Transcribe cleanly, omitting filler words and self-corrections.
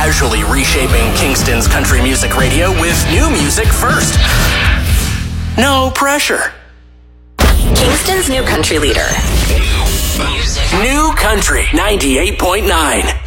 casually reshaping Kingston's country music radio with new music first. No pressure. Kingston's new country leader. New Country 98.9.